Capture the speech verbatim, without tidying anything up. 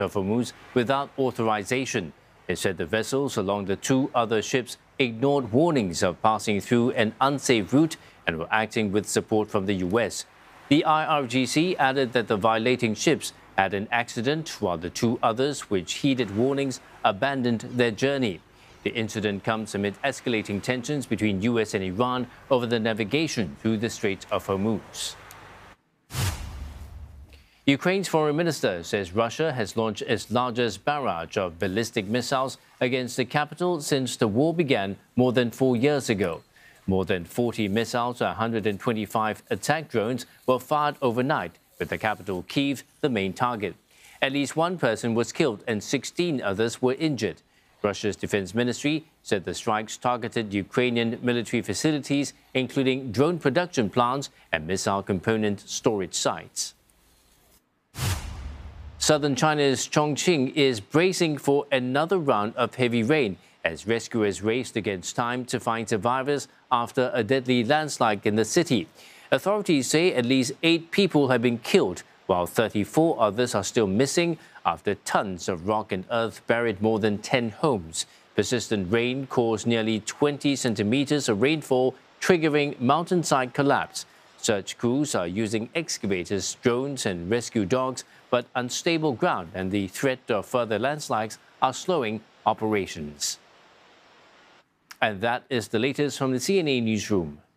of Hormuz without authorization. It said the vessels along the two other ships ignored warnings of passing through an unsafe route and were acting with support from the U S. The I R G C added that the violating ships had an accident while the two others, which heeded warnings, abandoned their journey. The incident comes amid escalating tensions between U S and Iran over the navigation through the Strait of Hormuz. Ukraine's foreign minister says Russia has launched its largest barrage of ballistic missiles against the capital since the war began more than four years ago. More than forty missiles and one hundred twenty-five attack drones were fired overnight, with the capital Kyiv the main target. At least one person was killed and sixteen others were injured. Russia's defense ministry said the strikes targeted Ukrainian military facilities, including drone production plants and missile component storage sites. Southern China's Chongqing is bracing for another round of heavy rain as rescuers raced against time to find survivors after a deadly landslide in the city. Authorities say at least eight people have been killed, while thirty-four others are still missing after tons of rock and earth buried more than ten homes. Persistent rain caused nearly twenty centimeters of rainfall, triggering mountainside collapse. Search crews are using excavators, drones, and rescue dogs, but unstable ground and the threat of further landslides are slowing operations. And that is the latest from the C N A Newsroom.